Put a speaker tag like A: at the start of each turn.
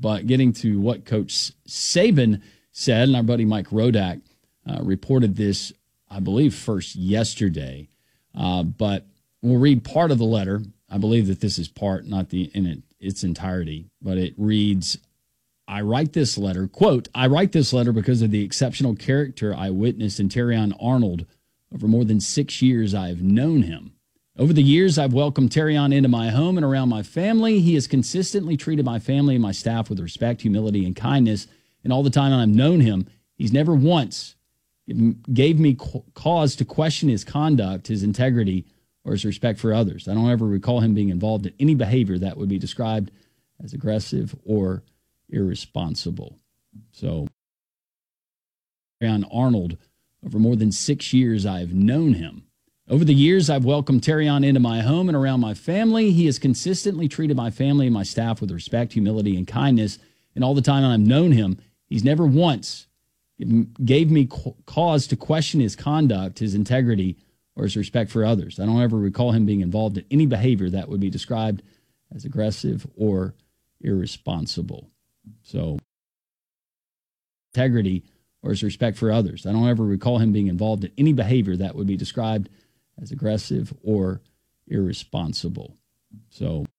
A: But getting to what Coach Saban said, and our buddy Mike Rodak reported this, I believe, first yesterday. But we'll read part of the letter. I believe that this is part, not in its entirety, but it reads, I write this letter, quote, I write this letter because of the exceptional character I witnessed in Terrion Arnold. Over more than 6 years, I have known him. Over the years, I've welcomed Terrion into my home and around my family. He has consistently treated my family and my staff with respect, humility, and kindness. And all the time I've known him, he's never once gave me cause to question his conduct, his integrity, or his respect for others. I don't ever recall him being involved in any behavior that would be described as aggressive or irresponsible. So, Terrion Arnold, over more than 6 years, I've known him. Over the years, I've welcomed Terrion into my home and around my family. He has consistently treated my family and my staff with respect, humility, and kindness. And all the time I've known him, he's never once gave me cause to question his conduct, his integrity, or his respect for others. I don't ever recall him being involved in any behavior that would be described as aggressive or irresponsible. So, integrity or his respect for others. I don't ever recall him being involved in any behavior that would be described as aggressive or irresponsible. So,